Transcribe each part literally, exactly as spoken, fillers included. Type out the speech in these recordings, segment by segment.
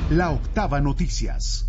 La Octava Noticias.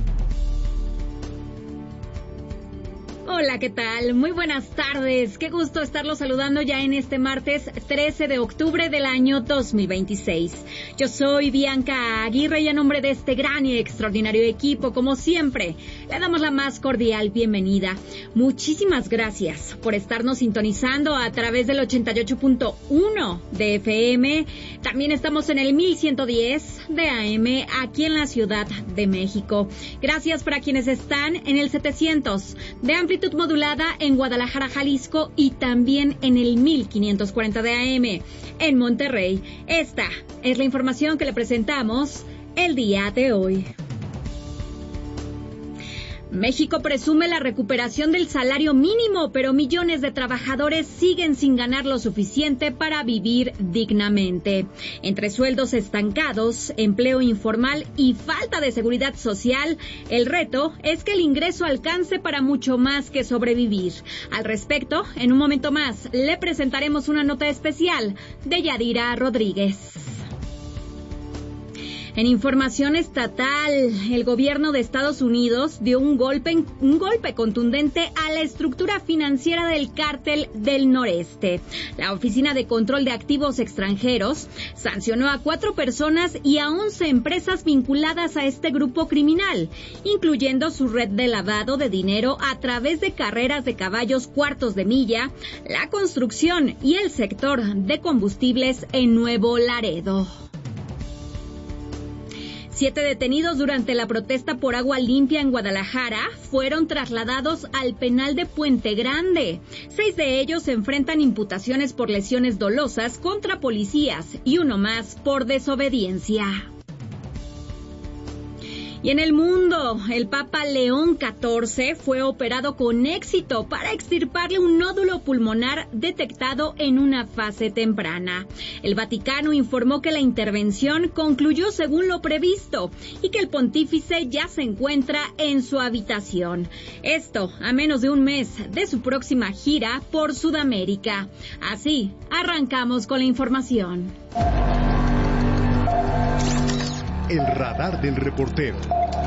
Hola, ¿qué tal? Muy buenas tardes. Qué gusto estarlos saludando ya en este martes trece de octubre del año dos mil veintiséis. Yo soy Bianca Aguirre y a nombre de este gran y extraordinario equipo, como siempre, le damos la más cordial bienvenida. Muchísimas gracias por estarnos sintonizando a través del ochenta y ocho punto uno de F M. También estamos en el mil ciento diez de A M aquí en la Ciudad de México. Gracias para quienes están en el setecientos de amplitud modulada en Guadalajara, Jalisco, y también en el mil quinientos cuarenta de A M en Monterrey. Esta es la información que le presentamos el día de hoy. México presume la recuperación del salario mínimo, pero millones de trabajadores siguen sin ganar lo suficiente para vivir dignamente. Entre sueldos estancados, empleo informal y falta de seguridad social, el reto es que el ingreso alcance para mucho más que sobrevivir. Al respecto, en un momento más, le presentaremos una nota especial de Yadira Rodríguez. En información estatal, el gobierno de Estados Unidos dio un golpe, un golpe contundente a la estructura financiera del Cártel del Noreste. La Oficina de Control de Activos Extranjeros sancionó a cuatro personas y a once empresas vinculadas a este grupo criminal, incluyendo su red de lavado de dinero a través de carreras de caballos cuartos de milla, la construcción y el sector de combustibles en Nuevo Laredo. Siete detenidos durante la protesta por agua limpia en Guadalajara fueron trasladados al penal de Puente Grande. Seis de ellos enfrentan imputaciones por lesiones dolosas contra policías y uno más por desobediencia. Y en el mundo, el Papa León catorce fue operado con éxito para extirparle un nódulo pulmonar detectado en una fase temprana. El Vaticano informó que la intervención concluyó según lo previsto y que el pontífice ya se encuentra en su habitación. Esto a menos de un mes de su próxima gira por Sudamérica. Así, arrancamos con la información. El radar del reportero.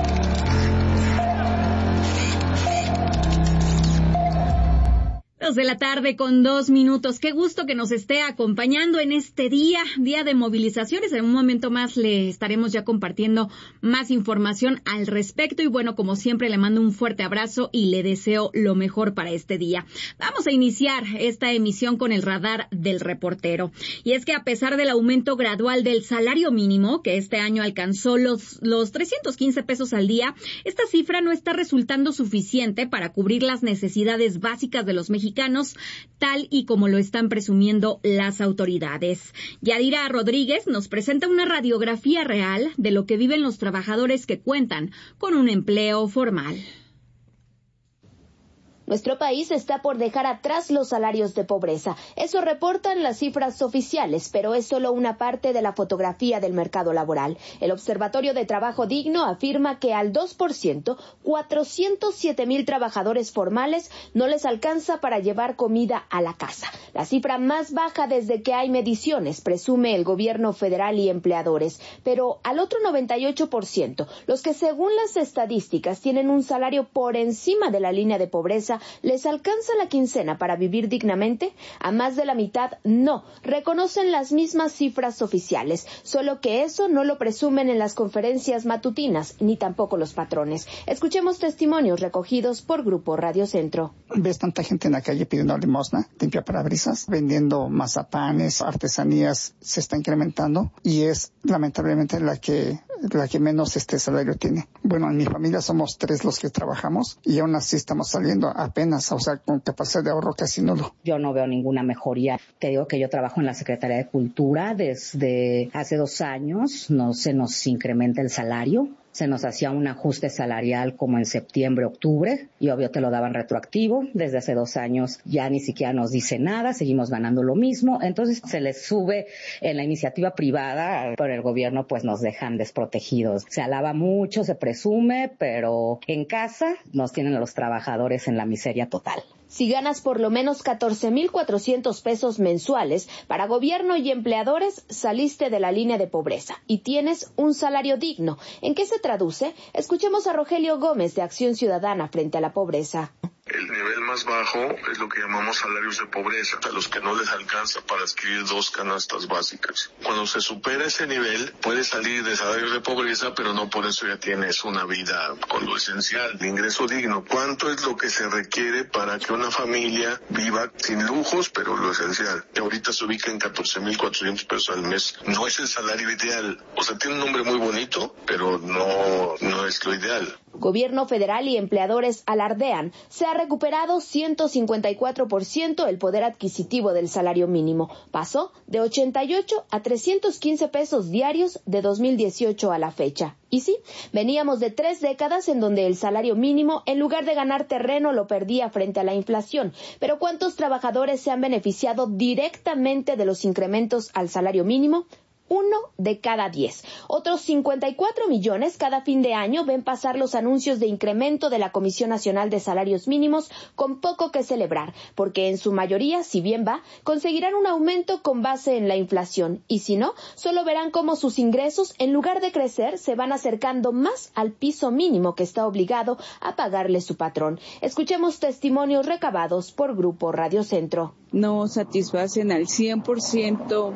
Dos de la tarde con dos minutos. Qué gusto que nos esté acompañando en este día, día de movilizaciones. En un momento más le estaremos ya compartiendo más información al respecto. Y bueno, como siempre, le mando un fuerte abrazo y le deseo lo mejor para este día. Vamos a iniciar esta emisión con el radar del reportero. Y es que a pesar del aumento gradual del salario mínimo, que este año alcanzó los, los trescientos quince pesos al día, esta cifra no está resultando suficiente para cubrir las necesidades básicas de los mexicanos, tal y como lo están presumiendo las autoridades. Yadira Rodríguez nos presenta una radiografía real de lo que viven los trabajadores que cuentan con un empleo formal. Nuestro país está por dejar atrás los salarios de pobreza. Eso reportan las cifras oficiales, pero es solo una parte de la fotografía del mercado laboral. El Observatorio de Trabajo Digno afirma que al dos por ciento, cuatrocientos siete mil trabajadores formales no les alcanza para llevar comida a la casa. La cifra más baja desde que hay mediciones, presume el gobierno federal y empleadores. Pero al otro noventa y ocho por ciento, los que según las estadísticas tienen un salario por encima de la línea de pobreza, ¿les alcanza la quincena para vivir dignamente? A más de la mitad no, reconocen las mismas cifras oficiales, solo que eso no lo presumen en las conferencias matutinas, ni tampoco los patrones. Escuchemos testimonios recogidos por Grupo Radio Centro. Ves tanta gente en la calle pidiendo limosna, limpia parabrisas, vendiendo mazapanes, artesanías, se está incrementando y es lamentablemente la que la que menos este salario tiene. Bueno, en mi familia somos tres los que trabajamos y aún así estamos saliendo apenas, o sea, con capacidad de ahorro casi nulo. Yo no veo ninguna mejoría. Te digo que yo trabajo en la Secretaría de Cultura desde hace dos años, no se nos incrementa el salario. Se nos hacía un ajuste salarial como en septiembre, octubre, y obvio te lo daban retroactivo. Desde hace dos años ya ni siquiera nos dice nada, seguimos ganando lo mismo. Entonces se les sube en la iniciativa privada, pero el gobierno pues nos dejan desprotegidos. Se alaba mucho, se presume, pero en casa nos tienen a los trabajadores en la miseria total. Si ganas por lo menos catorce mil cuatrocientos pesos mensuales, para gobierno y empleadores saliste de la línea de pobreza y tienes un salario digno. ¿En qué se traduce? Escuchemos a Rogelio Gómez de Acción Ciudadana frente a la pobreza. El nivel más bajo es lo que llamamos salarios de pobreza, a los que no les alcanza para adquirir dos canastas básicas. Cuando se supera ese nivel, puedes salir de salarios de pobreza, pero no por eso ya tienes una vida con lo esencial, de ingreso digno. ¿Cuánto es lo que se requiere para que una familia viva sin lujos, pero lo esencial? Que ahorita se ubica en catorce mil cuatrocientos pesos al mes. No es el salario ideal. O sea, tiene un nombre muy bonito, pero no, no es lo ideal. Gobierno federal y empleadores alardean. Se ha recuperado ciento cincuenta y cuatro por ciento el poder adquisitivo del salario mínimo. Pasó de ochenta y ocho a trescientos quince pesos diarios de dos mil dieciocho a la fecha. Y sí, veníamos de tres décadas en donde el salario mínimo, en lugar de ganar terreno, lo perdía frente a la inflación. Pero ¿cuántos trabajadores se han beneficiado directamente de los incrementos al salario mínimo? Uno de cada diez. Otros cincuenta y cuatro millones cada fin de año ven pasar los anuncios de incremento de la Comisión Nacional de Salarios Mínimos con poco que celebrar, porque en su mayoría, si bien va, conseguirán un aumento con base en la inflación, y si no, solo verán cómo sus ingresos, en lugar de crecer, se van acercando más al piso mínimo que está obligado a pagarle su patrón. Escuchemos testimonios recabados por Grupo Radio Centro. No satisfacen al cien por ciento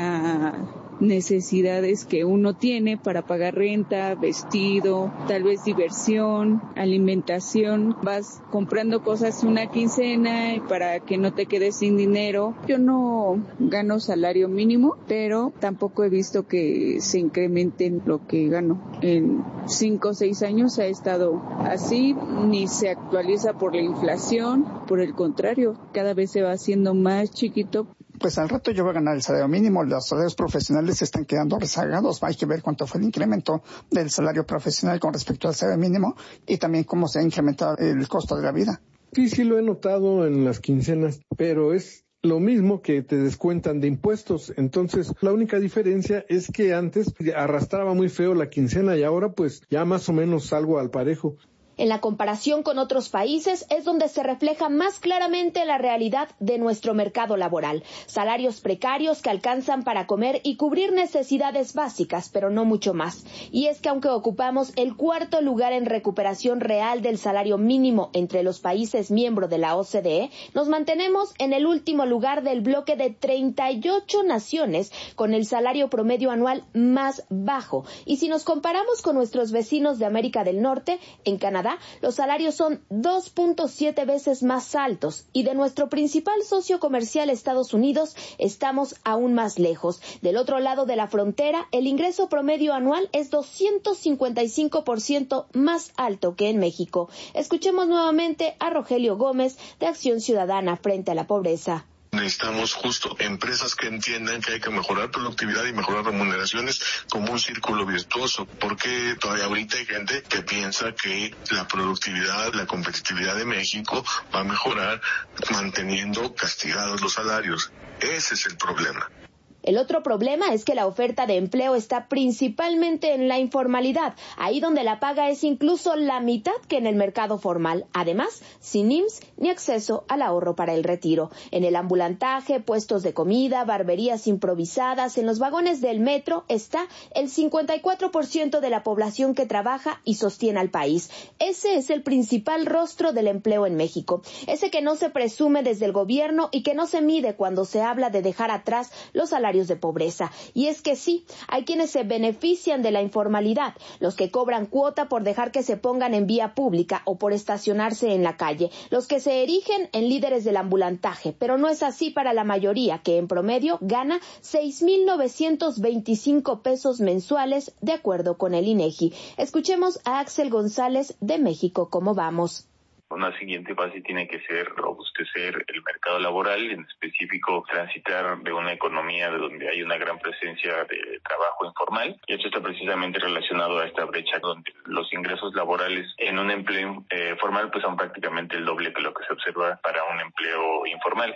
la necesidades que uno tiene para pagar renta, vestido, tal vez diversión, alimentación. Vas comprando cosas una quincena y para que no te quedes sin dinero. Yo no gano salario mínimo, pero tampoco he visto que se incrementen lo que gano. En cinco o seis años ha estado así, ni se actualiza por la inflación, por el contrario, cada vez se va haciendo más chiquito. Pues al rato yo voy a ganar el salario mínimo, los salarios profesionales se están quedando rezagados, hay que ver cuánto fue el incremento del salario profesional con respecto al salario mínimo y también cómo se ha incrementado el costo de la vida. Sí, sí lo he notado en las quincenas, pero es lo mismo que te descuentan de impuestos. Entonces, la única diferencia es que antes arrastraba muy feo la quincena y ahora pues ya más o menos salgo al parejo. En la comparación con otros países es donde se refleja más claramente la realidad de nuestro mercado laboral. Salarios precarios que alcanzan para comer y cubrir necesidades básicas, pero no mucho más. Y es que aunque ocupamos el cuarto lugar en recuperación real del salario mínimo entre los países miembros de la O C D E, nos mantenemos en el último lugar del bloque de treinta y ocho naciones con el salario promedio anual más bajo. Y si nos comparamos con nuestros vecinos de América del Norte, en Canadá, los salarios son dos punto siete veces más altos y de nuestro principal socio comercial Estados Unidos estamos aún más lejos. Del otro lado de la frontera, el ingreso promedio anual es doscientos cincuenta y cinco por ciento más alto que en México. Escuchemos nuevamente a Rogelio Gómez de Acción Ciudadana frente a la pobreza. Necesitamos justo empresas que entiendan que hay que mejorar productividad y mejorar remuneraciones como un círculo virtuoso, porque todavía ahorita hay gente que piensa que la productividad, la competitividad de México va a mejorar manteniendo castigados los salarios. Ese es el problema. El otro problema es que la oferta de empleo está principalmente en la informalidad, ahí donde la paga es incluso la mitad que en el mercado formal. Además, sin I M S S ni acceso al ahorro para el retiro. En el ambulantaje, puestos de comida, barberías improvisadas, en los vagones del metro está el cincuenta y cuatro por ciento de la población que trabaja y sostiene al país. Ese es el principal rostro del empleo en México. Ese que no se presume desde el gobierno y que no se mide cuando se habla de dejar atrás los salarios de pobreza. Y es que sí, hay quienes se benefician de la informalidad, los que cobran cuota por dejar que se pongan en vía pública o por estacionarse en la calle, los que se erigen en líderes del ambulantaje, pero no es así para la mayoría, que en promedio gana seis mil novecientos veinticinco pesos mensuales de acuerdo con el INEGI. Escuchemos a Axel González de México Cómo Vamos. Una siguiente fase tiene que ser robustecer el mercado laboral, en específico transitar de una economía de donde hay una gran presencia de trabajo informal, y esto está precisamente relacionado a esta brecha donde los ingresos laborales en un empleo eh, formal pues son prácticamente el doble que lo que se observa para un empleo informal.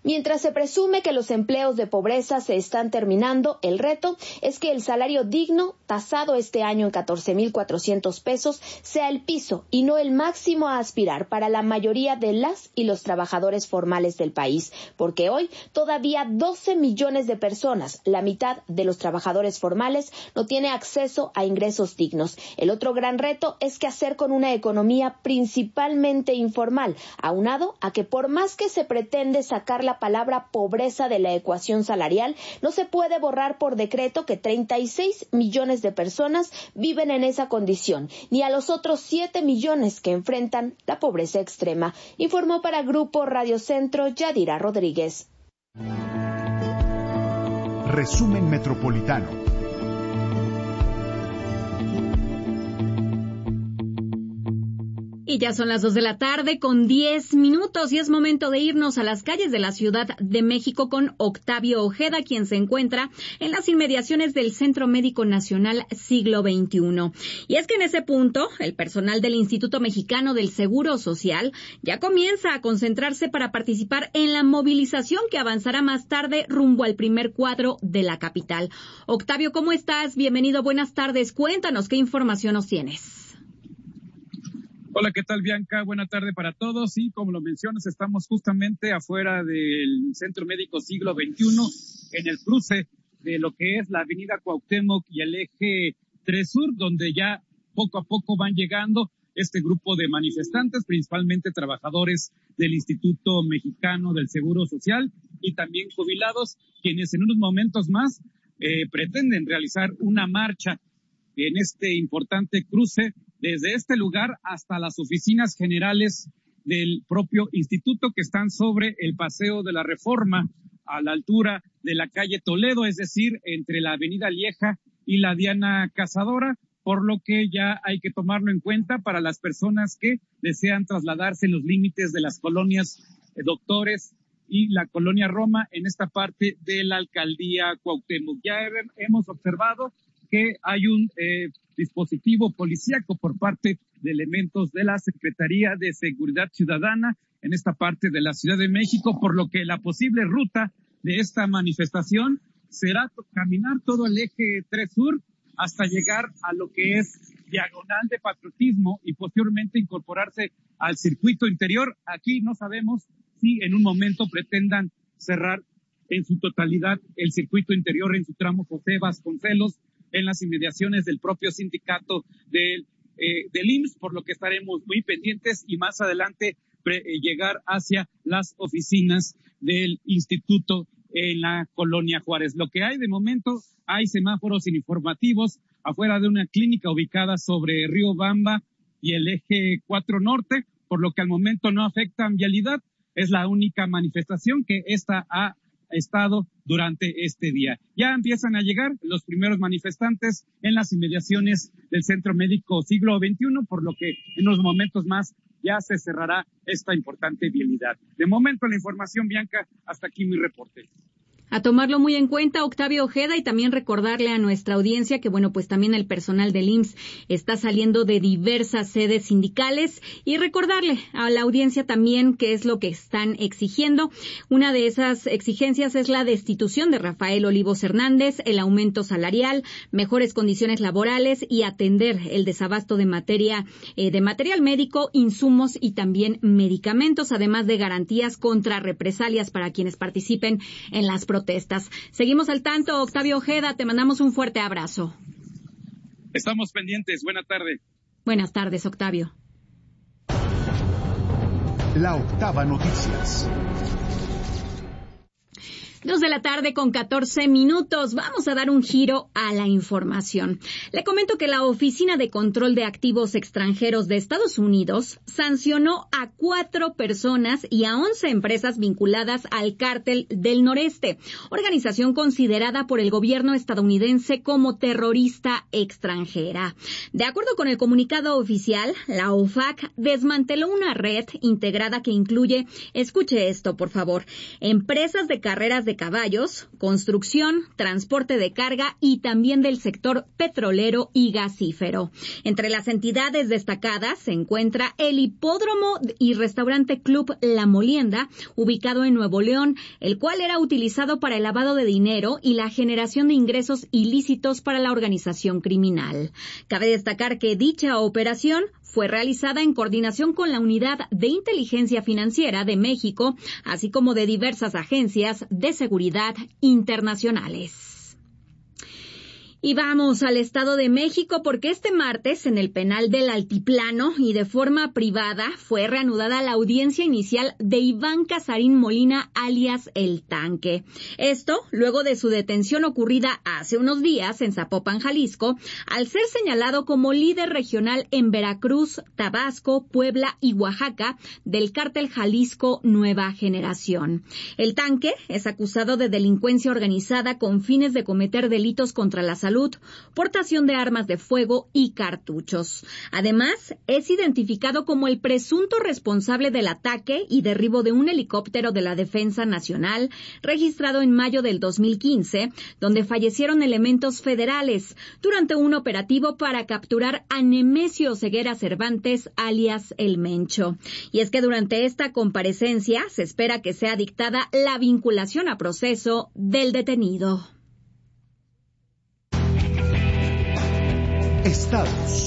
Mientras se presume que los empleos de pobreza se están terminando, el reto es que el salario digno, tasado este año en catorce mil cuatrocientos pesos, sea el piso y no el máximo a aspirar para la mayoría de las y los trabajadores formales del país, porque hoy todavía doce millones de personas, la mitad de los trabajadores formales, no tiene acceso a ingresos dignos. El otro gran reto es qué hacer con una economía principalmente informal, aunado a que por más que se pretende sacar la palabra pobreza de la ecuación salarial, no se puede borrar por decreto que treinta y seis millones de personas viven en esa condición, ni a los otros siete millones que enfrentan la pobreza extrema, informó para Grupo Radio Centro Yadira Rodríguez. Resumen Metropolitano. Y ya son las dos de la tarde con diez minutos y es momento de irnos a las calles de la Ciudad de México con Octavio Ojeda, quien se encuentra en las inmediaciones del Centro Médico Nacional Siglo veintiuno. Y es que en ese punto, el personal del Instituto Mexicano del Seguro Social ya comienza a concentrarse para participar en la movilización que avanzará más tarde rumbo al primer cuadro de la capital. Octavio, ¿cómo estás? Bienvenido, buenas tardes. Cuéntanos qué información nos tienes. Hola, ¿qué tal, Bianca? Buena tarde para todos. Y como lo mencionas, estamos justamente afuera del Centro Médico Siglo veintiuno, en el cruce de lo que es la avenida Cuauhtémoc y el eje tres Sur, donde ya poco a poco van llegando este grupo de manifestantes, principalmente trabajadores del Instituto Mexicano del Seguro Social y también jubilados, quienes en unos momentos más eh, pretenden realizar una marcha en este importante cruce desde este lugar hasta las oficinas generales del propio instituto, que están sobre el Paseo de la Reforma, a la altura de la calle Toledo, es decir, entre la avenida Lieja y la Diana Cazadora, por lo que ya hay que tomarlo en cuenta para las personas que desean trasladarse en los límites de las colonias eh, Doctores y la colonia Roma en esta parte de la alcaldía Cuauhtémoc. Ya he, hemos observado que hay un eh, dispositivo policíaco por parte de elementos de la Secretaría de Seguridad Ciudadana en esta parte de la Ciudad de México, por lo que la posible ruta de esta manifestación será caminar todo el eje tres Sur hasta llegar a lo que es diagonal de Patriotismo y posteriormente incorporarse al circuito interior. Aquí no sabemos si en un momento pretendan cerrar en su totalidad el circuito interior en su tramo José Vasconcelos, en las inmediaciones del propio sindicato del, eh, del I M S S, por lo que estaremos muy pendientes y más adelante pre, eh, llegar hacia las oficinas del instituto en la colonia Juárez. Lo que hay de momento, hay semáforos informativos afuera de una clínica ubicada sobre Río Bamba y el eje cuatro Norte, por lo que al momento no afectan vialidad. Es la única manifestación que esta ha estado durante este día. Ya empiezan a llegar los primeros manifestantes en las inmediaciones del Centro Médico Siglo veintiuno, por lo que en unos momentos más ya se cerrará esta importante vialidad. De momento la información, Bianca, hasta aquí mi reporte. A tomarlo muy en cuenta, Octavio Ojeda, y también recordarle a nuestra audiencia que, bueno, pues también el personal del I M S S está saliendo de diversas sedes sindicales y recordarle a la audiencia también qué es lo que están exigiendo. Una de esas exigencias es la destitución de Rafael Olivos Hernández, el aumento salarial, mejores condiciones laborales y atender el desabasto de materia, eh, de material médico, insumos y también medicamentos, además de garantías contra represalias para quienes participen en las protestas. Protestas. Seguimos al tanto, Octavio Ojeda, te mandamos un fuerte abrazo. Estamos pendientes, buena tarde. Buenas tardes, Octavio. La Octava Noticias. Dos de la tarde con catorce minutos. Vamos a dar un giro a la información. Le comento que la Oficina de Control de Activos Extranjeros de Estados Unidos sancionó a cuatro personas y a once empresas vinculadas al Cártel del Noreste, organización considerada por el gobierno estadounidense como terrorista extranjera. De acuerdo con el comunicado oficial, la O F A C desmanteló una red integrada que incluye, escuche esto por favor, empresas de carreras de de caballos, construcción, transporte de carga y también del sector petrolero y gasífero. Entre las entidades destacadas se encuentra el Hipódromo y Restaurante Club La Molienda, ubicado en Nuevo León, el cual era utilizado para el lavado de dinero y la generación de ingresos ilícitos para la organización criminal. Cabe destacar que dicha operación fue realizada en coordinación con la Unidad de Inteligencia Financiera de México, así como de diversas agencias de seguridad internacionales. Y vamos al Estado de México porque este martes en el penal del Altiplano y de forma privada fue reanudada la audiencia inicial de Iván Casarín Molina alias El Tanque. Esto luego de su detención ocurrida hace unos días en Zapopan, Jalisco, al ser señalado como líder regional en Veracruz, Tabasco, Puebla y Oaxaca del cártel Jalisco Nueva Generación. El Tanque es acusado de delincuencia organizada con fines de cometer delitos contra la salud, portación de armas de fuego y cartuchos. Además, es identificado como el presunto responsable del ataque y derribo de un helicóptero de la Defensa Nacional registrado en mayo del dos mil quince, donde fallecieron elementos federales durante un operativo para capturar a Nemesio Ceguera Cervantes, alias El Mencho. Y es que durante esta comparecencia se espera que sea dictada la vinculación a proceso del detenido. Estados.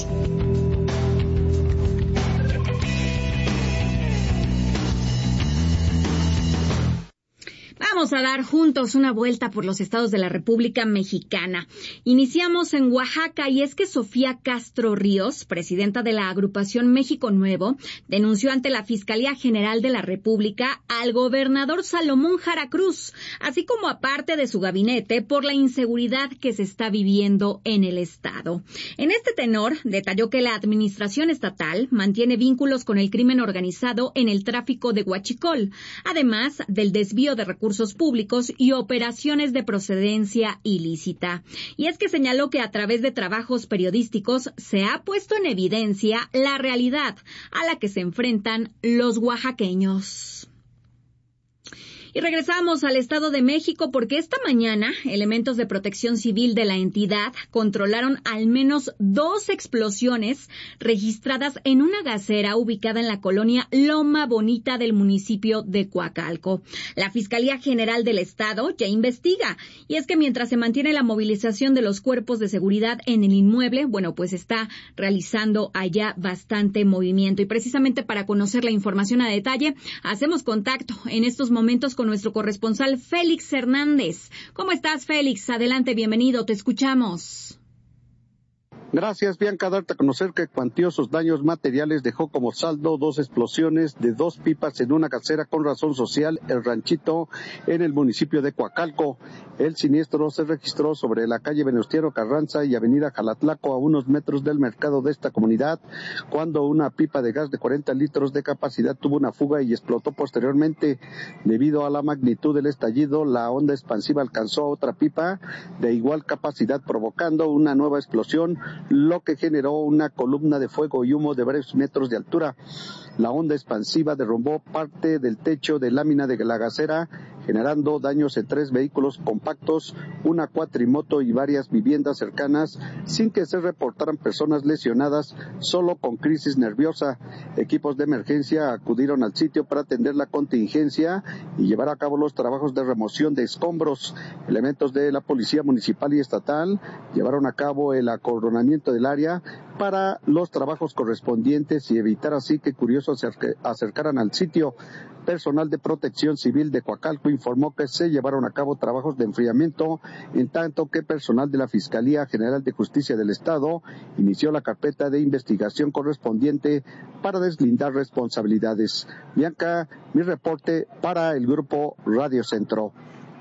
Vamos a dar juntos una vuelta por los estados de la República Mexicana. Iniciamos en Oaxaca y es que Sofía Castro Ríos, presidenta de la agrupación México Nuevo, denunció ante la Fiscalía General de la República al gobernador Salomón Jara Cruz, así como a parte de su gabinete por la inseguridad que se está viviendo en el estado. En este tenor, detalló que la administración estatal mantiene vínculos con el crimen organizado en el tráfico de huachicol, además del desvío de recursos públicos y operaciones de procedencia ilícita. Y es que señaló que a través de trabajos periodísticos se ha puesto en evidencia la realidad a la que se enfrentan los oaxaqueños. Y regresamos al Estado de México porque esta mañana elementos de protección civil de la entidad controlaron al menos dos explosiones registradas en una gasera ubicada en la colonia Loma Bonita del municipio de Coacalco. La Fiscalía General del Estado ya investiga y es que mientras se mantiene la movilización de los cuerpos de seguridad en el inmueble, bueno, pues está realizando allá bastante movimiento. Y precisamente para conocer la información a detalle, hacemos contacto en estos momentos con nuestro corresponsal Félix Hernández. ¿Cómo estás, Félix? Adelante, bienvenido, te escuchamos. Gracias, Bianca. Darte a conocer que cuantiosos daños materiales dejó como saldo dos explosiones de dos pipas en una casera con razón social, El Ranchito, en el municipio de Coacalco. El siniestro se registró sobre la calle Venustiano Carranza y avenida Jalatlaco, a unos metros del mercado de esta comunidad, cuando una pipa de gas de cuarenta litros de capacidad tuvo una fuga y explotó posteriormente. Debido a la magnitud del estallido, la onda expansiva alcanzó a otra pipa de igual capacidad, provocando una nueva explosión, lo que generó una columna de fuego y humo de varios metros de altura. La onda expansiva derrumbó parte del techo de lámina de la gasera, generando daños en tres vehículos compactos, una cuatrimoto y varias viviendas cercanas, sin que se reportaran personas lesionadas, solo con crisis nerviosa. Equipos de emergencia acudieron al sitio para atender la contingencia y llevar a cabo los trabajos de remoción de escombros. Elementos de la Policía Municipal y Estatal llevaron a cabo el acordonamiento del área para los trabajos correspondientes y evitar así que curiosos se acercaran al sitio. Personal de Protección Civil de Coacalco informó que se llevaron a cabo trabajos de enfriamiento, en tanto que personal de la Fiscalía General de Justicia del Estado inició la carpeta de investigación correspondiente para deslindar responsabilidades. Bianca, mi reporte para el Grupo Radio Centro.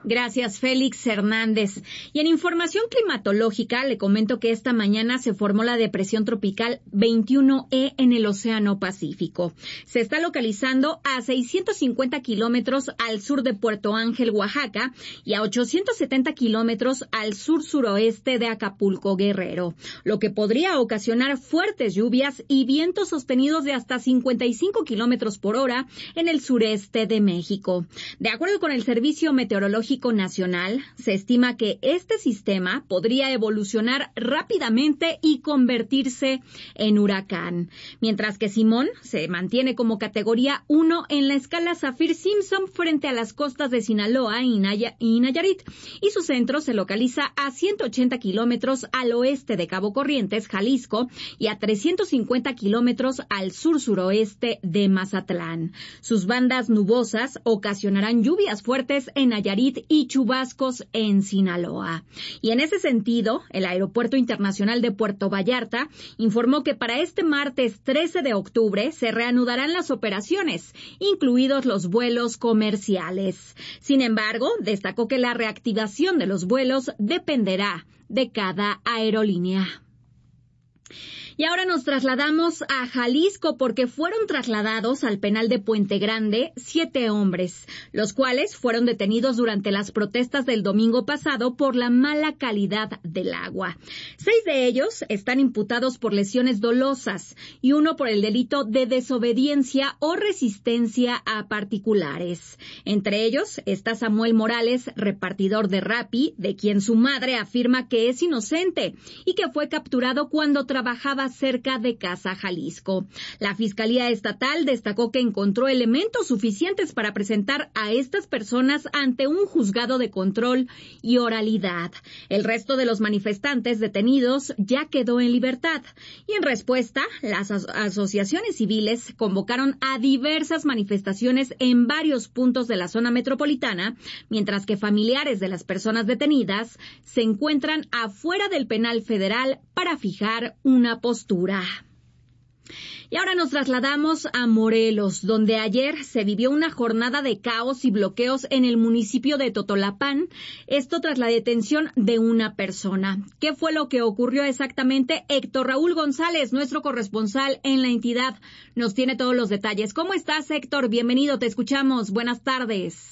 Gracias, Félix Hernández. Y en información climatológica, le comento que esta mañana se formó la depresión tropical veintiuno E en el Océano Pacífico. Se está localizando a seiscientos cincuenta kilómetros al sur de Puerto Ángel, Oaxaca, y a ochocientos setenta kilómetros al sur-suroeste de Acapulco, Guerrero, lo que podría ocasionar fuertes lluvias y vientos sostenidos de hasta cincuenta y cinco kilómetros por hora en el sureste de México. De acuerdo con el Servicio Meteorológico Nacional, se estima que este sistema podría evolucionar rápidamente y convertirse en huracán, mientras que Simón se mantiene como categoría uno en la escala Saffir-Simpson frente a las costas de Sinaloa y, Naya- y Nayarit, y su centro se localiza a ciento ochenta kilómetros al oeste de Cabo Corrientes, Jalisco, y a trescientos cincuenta kilómetros al sur-suroeste de Mazatlán. Sus bandas nubosas ocasionarán lluvias fuertes en Nayarit y chubascos en Sinaloa. Y en ese sentido, el Aeropuerto Internacional de Puerto Vallarta informó que para este martes trece de octubre se reanudarán las operaciones, incluidos los vuelos comerciales. Sin embargo, destacó que la reactivación de los vuelos dependerá de cada aerolínea. Y ahora nos trasladamos a Jalisco porque fueron trasladados al penal de Puente Grande siete hombres, los cuales fueron detenidos durante las protestas del domingo pasado por la mala calidad del agua. Seis de ellos están imputados por lesiones dolosas y uno por el delito de desobediencia o resistencia a particulares. Entre ellos está Samuel Morales, repartidor de Rappi, de quien su madre afirma que es inocente y que fue capturado cuando trabajaba cerca de Casa Jalisco. La Fiscalía Estatal destacó que encontró elementos suficientes para presentar a estas personas ante un juzgado de control y oralidad. El resto de los manifestantes detenidos ya quedó en libertad. Y en respuesta, las as- asociaciones civiles convocaron a diversas manifestaciones en varios puntos de la zona metropolitana, mientras que familiares de las personas detenidas se encuentran afuera del penal federal para fijar una postura. Y ahora nos trasladamos a Morelos, donde ayer se vivió una jornada de caos y bloqueos en el municipio de Totolapán, esto tras la detención de una persona. ¿Qué fue lo que ocurrió exactamente? Héctor Raúl González, nuestro corresponsal en la entidad, nos tiene todos los detalles. ¿Cómo estás, Héctor? Bienvenido, te escuchamos. Buenas tardes.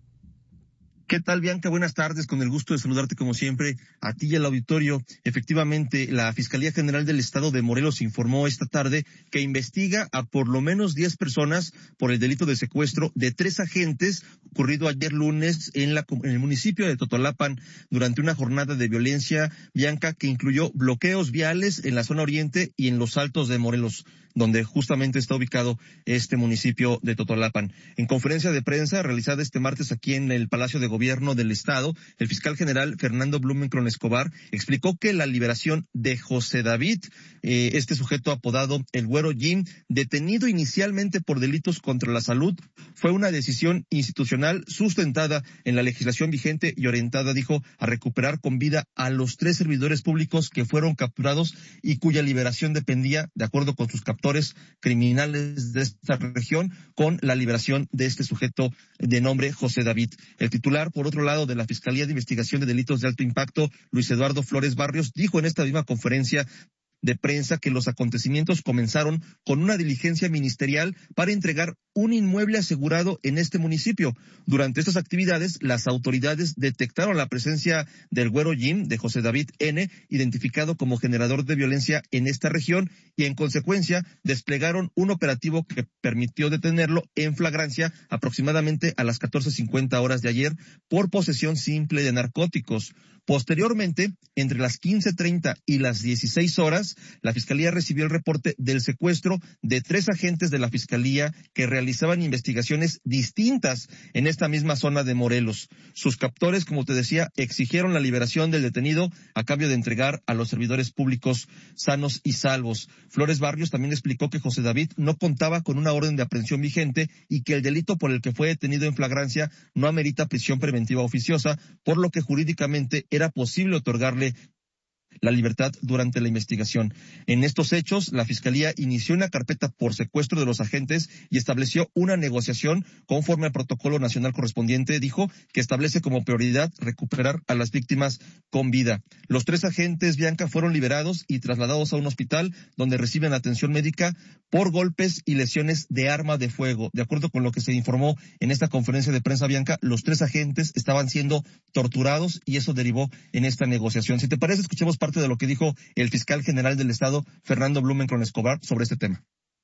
¿Qué tal, Bianca? Buenas tardes, con el gusto de saludarte como siempre a ti y al auditorio. Efectivamente, la Fiscalía General del Estado de Morelos informó esta tarde que investiga a por lo menos diez personas por el delito de secuestro de tres agentes ocurrido ayer lunes en, la, en el municipio de Totolapan durante una jornada de violencia, Bianca, que incluyó bloqueos viales en la zona oriente y en los altos de Morelos, donde justamente está ubicado este municipio de Totolapan. En conferencia de prensa realizada este martes aquí en el Palacio de Gobierno del Estado, el fiscal general Fernando Blumenkron Escobar explicó que la liberación de José David, eh, este sujeto apodado el Güero Jim, detenido inicialmente por delitos contra la salud, fue una decisión institucional sustentada en la legislación vigente y orientada, dijo, a recuperar con vida a los tres servidores públicos que fueron capturados y cuya liberación dependía, de acuerdo con sus captores criminales de esta región, con la liberación de este sujeto de nombre José David. El titular, por otro lado, de la Fiscalía de Investigación de Delitos de Alto Impacto, Luis Eduardo Flores Barrios, dijo en esta misma conferencia de prensa que los acontecimientos comenzaron con una diligencia ministerial para entregar un inmueble asegurado en este municipio. Durante estas actividades, las autoridades detectaron la presencia del Güero Jim, de José David N., identificado como generador de violencia en esta región, y en consecuencia desplegaron un operativo que permitió detenerlo en flagrancia aproximadamente a las catorce cincuenta horas de ayer por posesión simple de narcóticos. Posteriormente, entre las quince treinta y las dieciséis horas, la Fiscalía recibió el reporte del secuestro de tres agentes de la Fiscalía que realizaban investigaciones distintas en esta misma zona de Morelos. Sus captores, como te decía, exigieron la liberación del detenido a cambio de entregar a los servidores públicos sanos y salvos. Flores Barrios también explicó que José David no contaba con una orden de aprehensión vigente y que el delito por el que fue detenido en flagrancia no amerita prisión preventiva oficiosa, por lo que jurídicamente era posible otorgarle la libertad durante la investigación. En estos hechos, la Fiscalía inició una carpeta por secuestro de los agentes y estableció una negociación conforme al protocolo nacional correspondiente. Dijo que establece como prioridad recuperar a las víctimas con vida. Los tres agentes, Bianca, fueron liberados y trasladados a un hospital donde reciben atención médica por golpes y lesiones de arma de fuego. De acuerdo con lo que se informó en esta conferencia de prensa, Bianca, los tres agentes estaban siendo torturados y eso derivó en esta negociación. Si te parece, escuchemos parte de lo que dijo el fiscal general del Estado, Fernando Blumenkron Escobar, sobre este tema.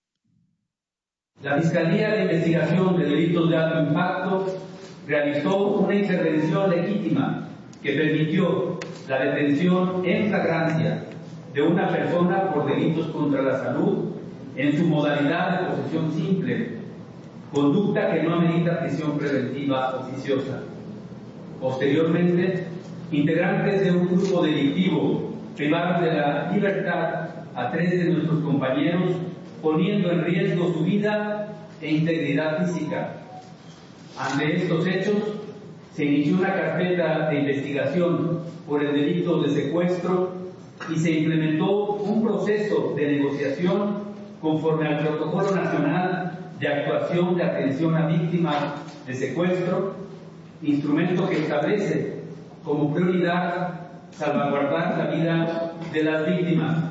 La Fiscalía de Investigación de Delitos de Alto Impacto realizó una intervención legítima que permitió la detención en flagrancia de una persona por delitos contra la salud en su modalidad de posesión simple, conducta que no amerita prisión preventiva oficiosa. Posteriormente, integrantes de un grupo delictivo privaron de la libertad a tres de nuestros compañeros, poniendo en riesgo su vida e integridad física. Ante estos hechos, se inició una carpeta de investigación por el delito de secuestro y se implementó un proceso de negociación conforme al Protocolo Nacional de Actuación de Atención a Víctimas de Secuestro, instrumento que establece como prioridad salvaguardar la vida de las víctimas.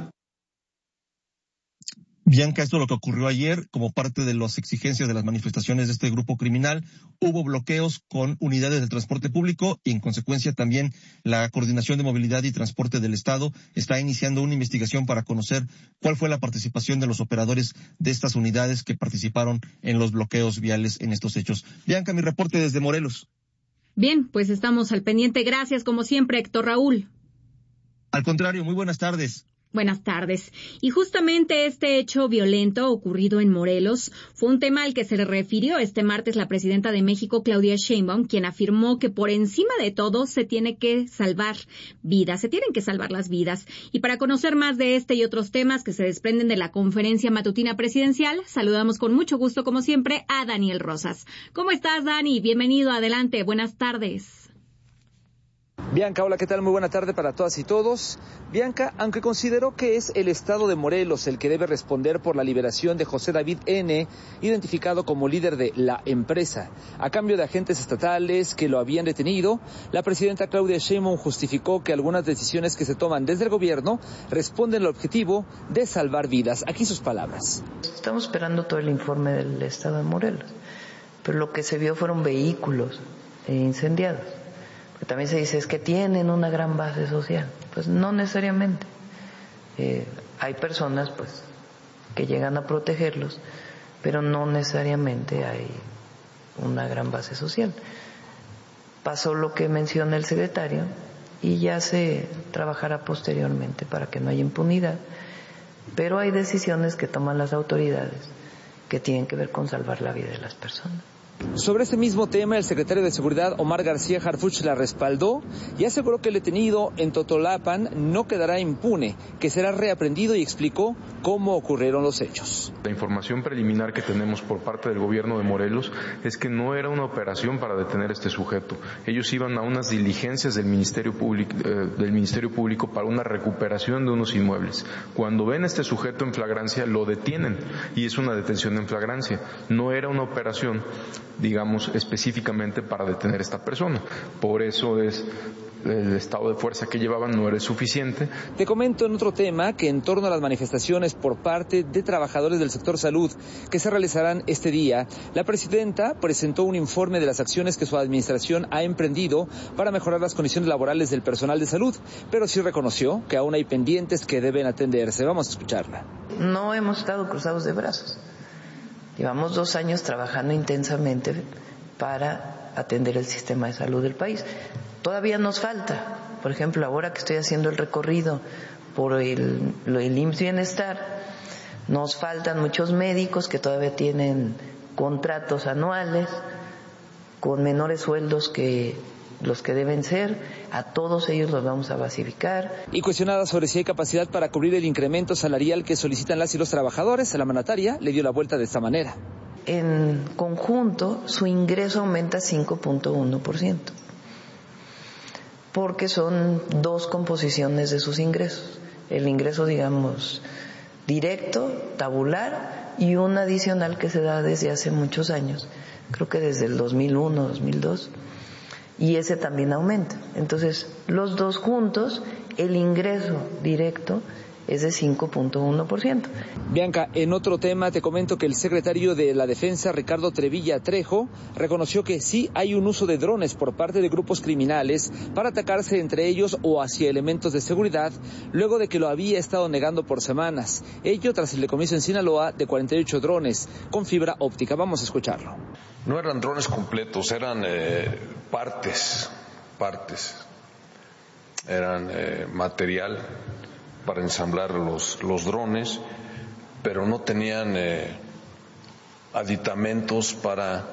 Bianca, esto es lo que ocurrió ayer como parte de las exigencias de las manifestaciones de este grupo criminal. Hubo bloqueos con unidades del transporte público y en consecuencia también la Coordinación de Movilidad y Transporte del Estado está iniciando una investigación para conocer cuál fue la participación de los operadores de estas unidades que participaron en los bloqueos viales en estos hechos. Bianca, mi reporte desde Morelos. Bien, pues estamos al pendiente. Gracias, como siempre, Héctor Raúl. Al contrario, muy buenas tardes. Buenas tardes. Y justamente este hecho violento ocurrido en Morelos fue un tema al que se le refirió este martes la presidenta de México, Claudia Sheinbaum, quien afirmó que por encima de todo se tiene que salvar vidas, se tienen que salvar las vidas. Y para conocer más de este y otros temas que se desprenden de la conferencia matutina presidencial, saludamos con mucho gusto, como siempre, a Daniel Rosas. ¿Cómo estás, Dani? Bienvenido, adelante. Buenas tardes. Bianca, hola, ¿qué tal? Muy buena tarde para todas y todos. Bianca, aunque consideró que es el estado de Morelos el que debe responder por la liberación de José David N., identificado como líder de la empresa, a cambio de agentes estatales que lo habían detenido, la presidenta Claudia Sheinbaum justificó que algunas decisiones que se toman desde el gobierno responden al objetivo de salvar vidas. Aquí sus palabras. Estamos esperando todo el informe del estado de Morelos, pero lo que se vio fueron vehículos incendiados. También se dice es que tienen una gran base social. Pues no necesariamente. Eh, hay personas pues que llegan a protegerlos, pero no necesariamente hay una gran base social. Pasó lo que menciona el secretario y ya se trabajará posteriormente para que no haya impunidad, pero hay decisiones que toman las autoridades que tienen que ver con salvar la vida de las personas. Sobre este mismo tema, el secretario de Seguridad, Omar García Harfuch, la respaldó y aseguró que el detenido en Totolapan no quedará impune, que será reaprendido y explicó cómo ocurrieron los hechos. La información preliminar que tenemos por parte del gobierno de Morelos es que no era una operación para detener a este sujeto. Ellos iban a unas diligencias del Ministerio Público, eh, del Ministerio Público para una recuperación de unos inmuebles. Cuando ven a este sujeto en flagrancia, lo detienen y es una detención en flagrancia. No era una operación, digamos, específicamente para detener a esta persona. Por eso es el estado de fuerza que llevaban no era suficiente. Te comento en otro tema que en torno a las manifestaciones por parte de trabajadores del sector salud que se realizarán este día, la presidenta presentó un informe de las acciones que su administración ha emprendido para mejorar las condiciones laborales del personal de salud, pero sí reconoció que aún hay pendientes que deben atenderse. Vamos a escucharla. No hemos estado cruzados de brazos. Llevamos dos años trabajando intensamente para atender el sistema de salud del país. Todavía nos falta, por ejemplo, ahora que estoy haciendo el recorrido por el, el I M S S Bienestar, nos faltan muchos médicos que todavía tienen contratos anuales con menores sueldos que los que deben ser. A todos ellos los vamos a basificar. Y cuestionada sobre si hay capacidad para cubrir el incremento salarial que solicitan las y los trabajadores, la mandataria le dio la vuelta de esta manera. En conjunto, su ingreso aumenta cinco punto uno por ciento. porque son dos composiciones de sus ingresos. El ingreso, digamos, directo, tabular, y un adicional que se da desde hace muchos años, creo que desde el dos mil uno, dos mil dos, y ese también aumenta. Entonces, los dos juntos, el ingreso directo es de cinco punto uno por ciento. Bianca, en otro tema te comento que el secretario de la Defensa, Ricardo Trevilla Trejo, reconoció que sí hay un uso de drones por parte de grupos criminales para atacarse entre ellos o hacia elementos de seguridad, luego de que lo había estado negando por semanas. Ello tras el decomiso en Sinaloa de cuarenta y ocho drones con fibra óptica. Vamos a escucharlo. No eran drones completos, eran eh, partes, partes. Eran eh, material para ensamblar los, los drones, pero no tenían eh, aditamentos para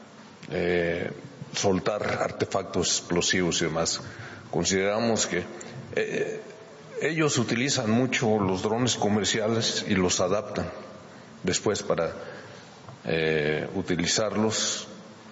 eh, soltar artefactos explosivos y demás. Consideramos que eh, ellos utilizan mucho los drones comerciales y los adaptan después para eh, utilizarlos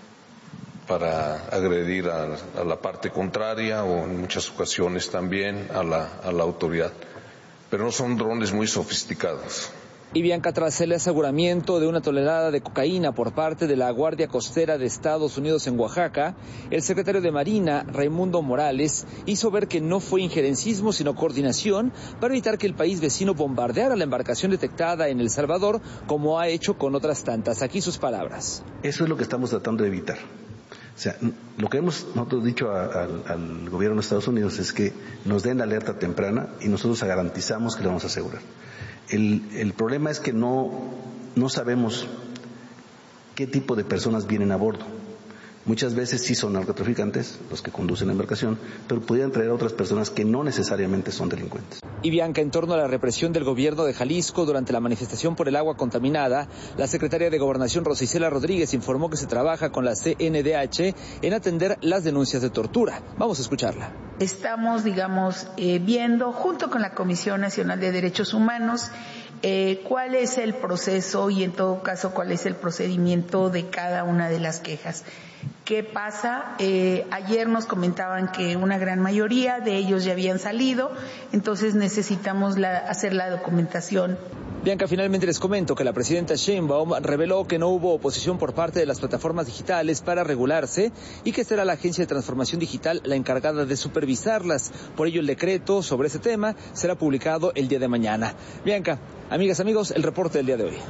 para agredir a, a la parte contraria o en muchas ocasiones también a la, a la autoridad. Pero no son drones muy sofisticados. Y Bianca, tras el aseguramiento de una tonelada de cocaína por parte de la Guardia Costera de Estados Unidos en Oaxaca, el secretario de Marina, Raimundo Morales, hizo ver que no fue injerencismo sino coordinación para evitar que el país vecino bombardeara la embarcación detectada en El Salvador, como ha hecho con otras tantas. Aquí sus palabras. Eso es lo que estamos tratando de evitar. O sea, lo que hemos nosotros dicho a, a, al gobierno de Estados Unidos es que nos den la alerta temprana y nosotros garantizamos que le vamos a asegurar. El, el problema es que no, no sabemos qué tipo de personas vienen a bordo. Muchas veces sí son narcotraficantes los que conducen la embarcación, pero pudieran traer a otras personas que no necesariamente son delincuentes. Y Bianca, en torno a la represión del gobierno de Jalisco durante la manifestación por el agua contaminada, la secretaria de Gobernación, Rosa Isela Rodríguez, informó que se trabaja con la C N D H en atender las denuncias de tortura. Vamos a escucharla. Estamos, digamos, eh, viendo, junto con la Comisión Nacional de Derechos Humanos, eh, cuál es el proceso y, en todo caso, cuál es el procedimiento de cada una de las quejas. ¿Qué pasa? Eh, ayer nos comentaban que una gran mayoría de ellos ya habían salido, entonces necesitamos la, hacer la documentación. Bianca, finalmente les comento que la presidenta Sheinbaum reveló que no hubo oposición por parte de las plataformas digitales para regularse y que será la Agencia de Transformación Digital la encargada de supervisarlas. Por ello, el decreto sobre ese tema será publicado el día de mañana. Bianca, amigas, amigos, el reporte del día de hoy.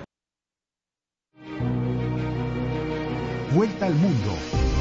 Vuelta al mundo.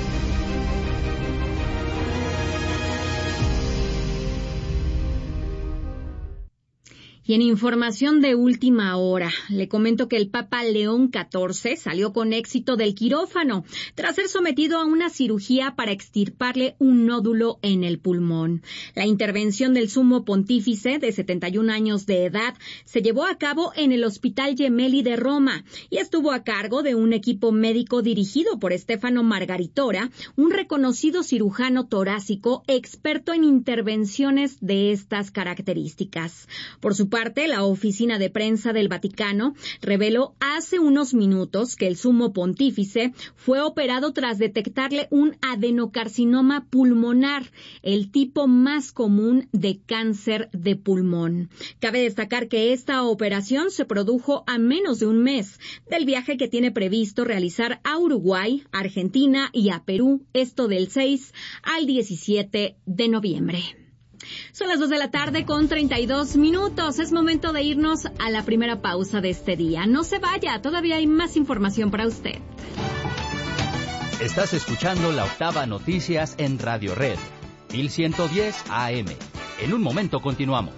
Y en información de última hora, le comento que el Papa León catorce salió con éxito del quirófano tras ser sometido a una cirugía para extirparle un nódulo en el pulmón. La intervención del sumo pontífice de setenta y un años de edad se llevó a cabo en el Hospital Gemelli de Roma y estuvo a cargo de un equipo médico dirigido por Stefano Margaritora, un reconocido cirujano torácico experto en intervenciones de estas características. Por su parte, la oficina de prensa del Vaticano reveló hace unos minutos que el sumo pontífice fue operado tras detectarle un adenocarcinoma pulmonar, el tipo más común de cáncer de pulmón. Cabe destacar que esta operación se produjo a menos de un mes del viaje que tiene previsto realizar a Uruguay, Argentina y a Perú, esto del seis al diecisiete de noviembre. Son las dos de la tarde con treinta y dos minutos. Es momento de irnos a la primera pausa de este día. No se vaya, todavía hay más información para usted. Estás escuchando la Octava Noticias en Radio Red, mil ciento diez A M. En un momento continuamos.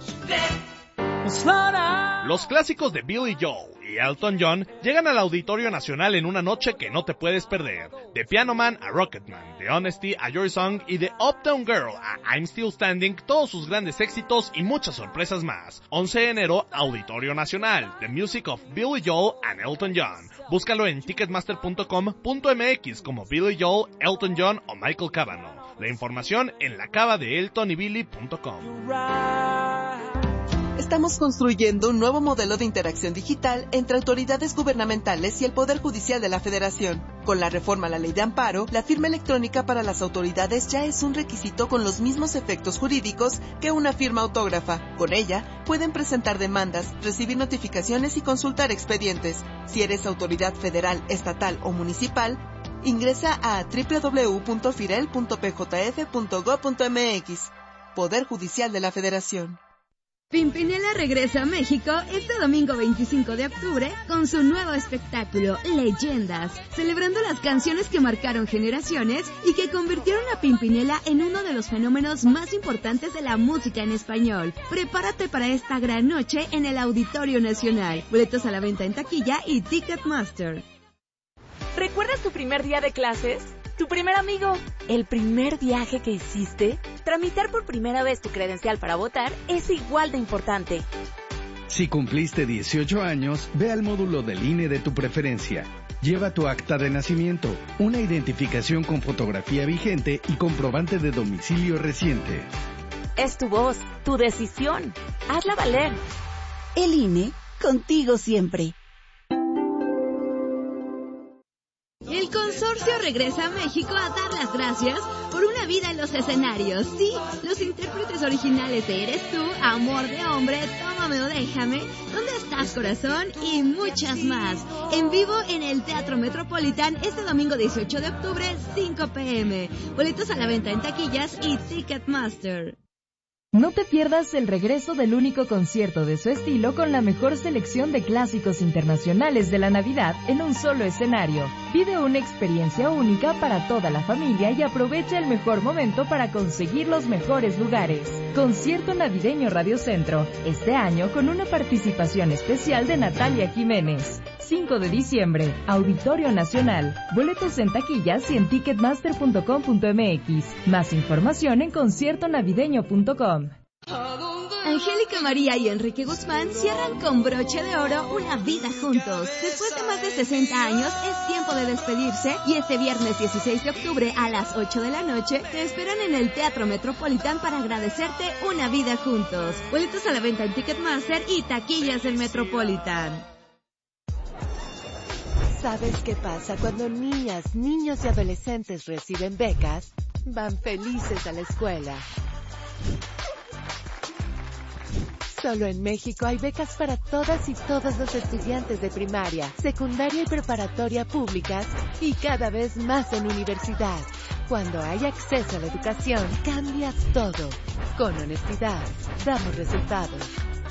Los clásicos de Billy Joel y Elton John llegan al Auditorio Nacional en una noche que no te puedes perder. De Piano Man a Rocketman, de Honesty a Your Song y de Uptown Girl a I'm Still Standing, todos sus grandes éxitos y muchas sorpresas más. once de enero, Auditorio Nacional, The Music of Billy Joel and Elton John. Búscalo en ticketmaster punto com punto m x como Billy Joel, Elton John o Michael Cavanaugh. La información en la cava de elton y billy punto com. Estamos construyendo un nuevo modelo de interacción digital entre autoridades gubernamentales y el Poder Judicial de la Federación. Con la reforma a la Ley de Amparo, la firma electrónica para las autoridades ya es un requisito con los mismos efectos jurídicos que una firma autógrafa. Con ella, pueden presentar demandas, recibir notificaciones y consultar expedientes. Si eres autoridad federal, estatal o municipal, ingresa a doble u doble u doble u punto firel punto p j f punto gob punto m x. Poder Judicial de la Federación. Pimpinela regresa a México este domingo veinticinco de octubre con su nuevo espectáculo, Leyendas, celebrando las canciones que marcaron generaciones y que convirtieron a Pimpinela en uno de los fenómenos más importantes de la música en español. Prepárate para esta gran noche en el Auditorio Nacional. Boletos a la venta en taquilla y Ticketmaster. ¿Recuerdas tu primer día de clases? ¿Tu primer amigo? ¿El primer viaje que hiciste? Tramitar por primera vez tu credencial para votar es igual de importante. Si cumpliste dieciocho años, ve al módulo del I N E de tu preferencia. Lleva tu acta de nacimiento, una identificación con fotografía vigente y comprobante de domicilio reciente. Es tu voz, tu decisión. Hazla valer. El I N E, contigo siempre. El consorcio regresa a México a dar las gracias por una vida en los escenarios. Sí, los intérpretes originales de Eres Tú, Amor de Hombre, Tómame o Déjame, ¿Dónde estás, corazón? Y muchas más. En vivo en el Teatro Metropolitan este domingo dieciocho de octubre, cinco p m Boletos a la venta en taquillas y Ticketmaster. No te pierdas el regreso del único concierto de su estilo con la mejor selección de clásicos internacionales de la Navidad en un solo escenario. Vive una experiencia única para toda la familia y aprovecha el mejor momento para conseguir los mejores lugares. Concierto Navideño Radio Centro, este año con una participación especial de Natalia Jiménez. cinco de diciembre, Auditorio Nacional. Boletos en taquillas y en ticketmaster punto com punto m x. Más información en concierto navideño punto com. Angélica María y Enrique Guzmán cierran con broche de oro una vida juntos. Después de más de sesenta años, es tiempo de despedirse y este viernes dieciséis de octubre a las ocho de la noche te esperan en el Teatro Metropolitan para agradecerte una vida juntos. Boletos a la venta en Ticketmaster y taquillas del Metropolitan. ¿Sabes qué pasa cuando niñas, niños y adolescentes reciben becas? Van felices a la escuela. Solo en México hay becas para todas y todos los estudiantes de primaria, secundaria y preparatoria públicas y cada vez más en universidad. Cuando hay acceso a la educación, cambias todo. Con honestidad, damos resultados.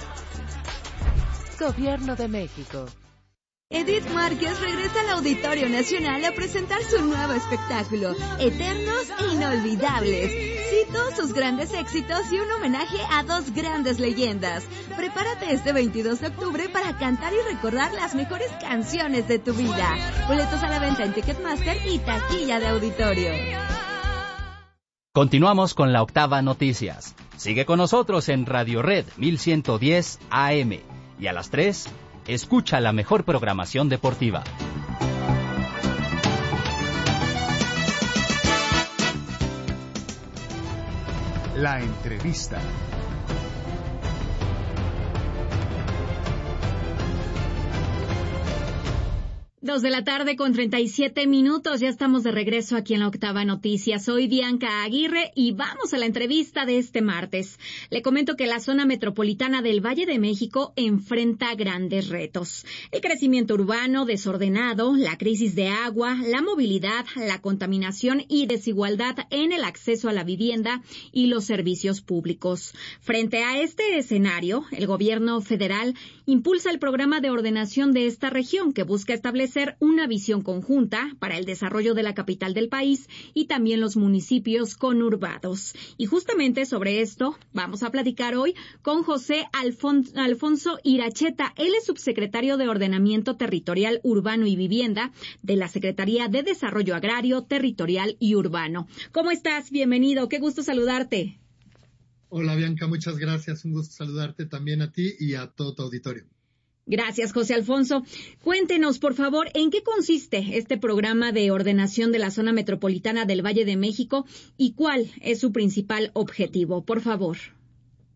Gobierno de México. Edith Márquez regresa al Auditorio Nacional a presentar su nuevo espectáculo, Eternos e Inolvidables. Sí, todos sus grandes éxitos y un homenaje a dos grandes leyendas. Prepárate este veintidós de octubre para cantar y recordar las mejores canciones de tu vida. Boletos a la venta en Ticketmaster y taquilla de auditorio. Continuamos con la Octava Noticias. Sigue con nosotros en Radio Red mil ciento diez A M. Y a las tres... escucha la mejor programación deportiva. La entrevista. Dos de la tarde con treinta y siete minutos, ya estamos de regreso aquí en la Octava Noticias. Soy Bianca Aguirre y vamos a la entrevista de este martes. Le comento que la zona metropolitana del Valle de México enfrenta grandes retos. El crecimiento urbano desordenado, la crisis de agua, la movilidad, la contaminación y desigualdad en el acceso a la vivienda y los servicios públicos. Frente a este escenario, el gobierno federal impulsa el programa de ordenación de esta región que busca establecer una visión conjunta para el desarrollo de la capital del país y también los municipios conurbados. Y justamente sobre esto vamos a platicar hoy con José Alfon- Alfonso Iracheta. Él es subsecretario de Ordenamiento Territorial Urbano y Vivienda de la Secretaría de Desarrollo Agrario, Territorial y Urbano. ¿Cómo estás? Bienvenido. Qué gusto saludarte. Hola Bianca, muchas gracias. Un gusto saludarte también a ti y a todo tu auditorio. Gracias, José Alfonso. Cuéntenos, por favor, ¿en qué consiste este programa de ordenación de la zona metropolitana del Valle de México y cuál es su principal objetivo? Por favor.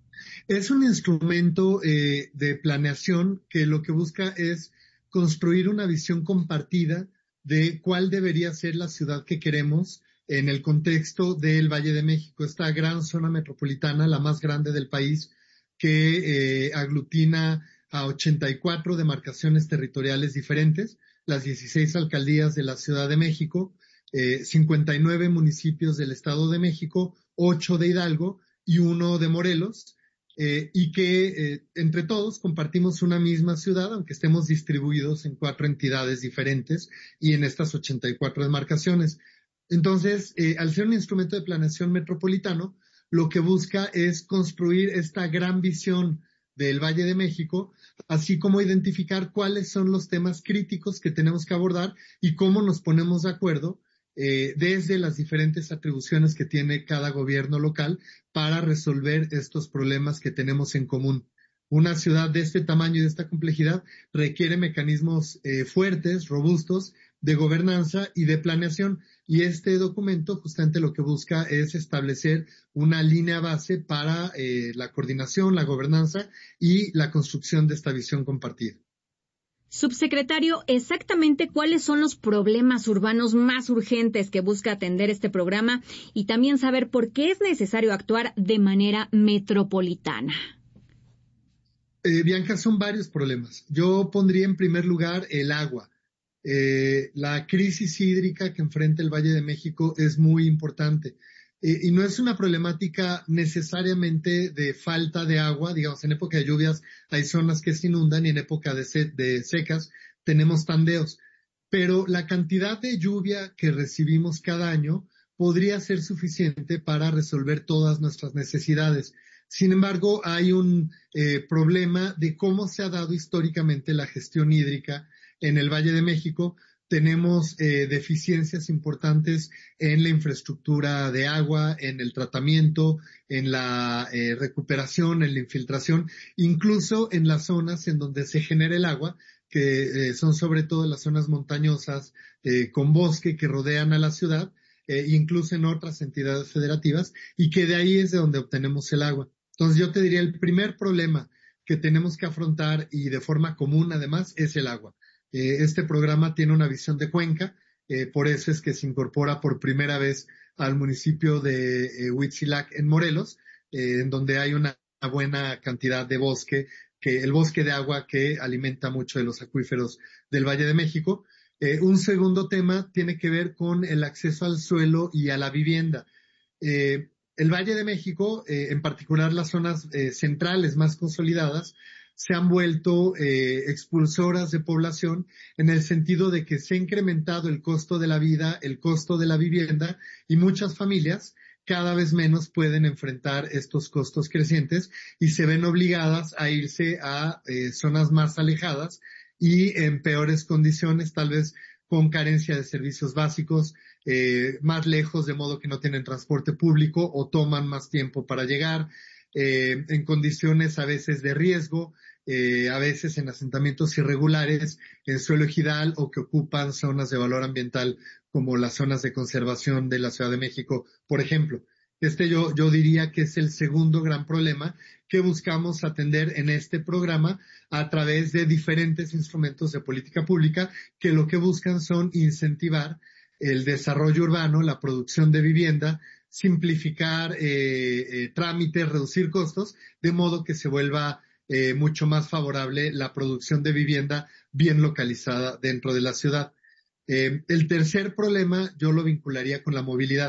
Es un instrumento eh, de planeación que lo que busca es construir una visión compartida de cuál debería ser la ciudad que queremos en el contexto del Valle de México, esta gran zona metropolitana, la más grande del país, que eh, aglutina a ochenta y cuatro demarcaciones territoriales diferentes, las dieciséis alcaldías de la Ciudad de México, eh, cincuenta y nueve municipios del Estado de México, ocho de Hidalgo y uno de Morelos, eh, y que eh, entre todos compartimos una misma ciudad, aunque estemos distribuidos en cuatro entidades diferentes y en estas ochenta y cuatro demarcaciones. Entonces, eh, al ser un instrumento de planeación metropolitano, lo que busca es construir esta gran visión del Valle de México, así como identificar cuáles son los temas críticos que tenemos que abordar y cómo nos ponemos de acuerdo eh, desde las diferentes atribuciones que tiene cada gobierno local para resolver estos problemas que tenemos en común. Una ciudad de este tamaño y de esta complejidad requiere mecanismos eh, fuertes, robustos, de gobernanza y de planeación. Y este documento justamente lo que busca es establecer una línea base para eh, la coordinación, la gobernanza y la construcción de esta visión compartida. Subsecretario, exactamente cuáles son los problemas urbanos más urgentes que busca atender este programa y también saber por qué es necesario actuar de manera metropolitana. Eh, Bianca, son varios problemas. Yo pondría en primer lugar el agua. Eh, la crisis hídrica que enfrenta el Valle de México es muy importante. Eh, y no es una problemática necesariamente de falta de agua. Digamos, en época de lluvias hay zonas que se inundan y en época de, se- de secas tenemos tandeos. Pero la cantidad de lluvia que recibimos cada año podría ser suficiente para resolver todas nuestras necesidades. Sin embargo, hay un eh, problema de cómo se ha dado históricamente la gestión hídrica en el Valle de México. Tenemos eh, deficiencias importantes en la infraestructura de agua, en el tratamiento, en la eh, recuperación, en la infiltración, incluso en las zonas en donde se genera el agua, que eh, son sobre todo las zonas montañosas eh, con bosque que rodean a la ciudad, eh, incluso en otras entidades federativas, y que de ahí es de donde obtenemos el agua. Entonces yo te diría, el primer problema que tenemos que afrontar, y de forma común además, es el agua. Eh, este programa tiene una visión de cuenca, eh, por eso es que se incorpora por primera vez al municipio de eh, Huitzilac en Morelos, eh, en donde hay una buena cantidad de bosque, que el bosque de agua que alimenta mucho de los acuíferos del Valle de México. Eh, un segundo tema tiene que ver con el acceso al suelo y a la vivienda. Eh, el Valle de México, eh, en particular las zonas eh, centrales más consolidadas, se han vuelto eh, expulsoras de población en el sentido de que se ha incrementado el costo de la vida, el costo de la vivienda, y muchas familias cada vez menos pueden enfrentar estos costos crecientes y se ven obligadas a irse a eh, zonas más alejadas y en peores condiciones, tal vez con carencia de servicios básicos, eh, más lejos, de modo que no tienen transporte público o toman más tiempo para llegar, eh, en condiciones a veces de riesgo, eh, a veces en asentamientos irregulares, en suelo ejidal o que ocupan zonas de valor ambiental como las zonas de conservación de la Ciudad de México, por ejemplo. Este yo, yo diría que es el segundo gran problema que buscamos atender en este programa a través de diferentes instrumentos de política pública que lo que buscan son incentivar el desarrollo urbano, la producción de vivienda, simplificar eh, eh, trámites, reducir costos, de modo que se vuelva eh, mucho más favorable la producción de vivienda bien localizada dentro de la ciudad. Eh, el tercer problema yo lo vincularía con la movilidad.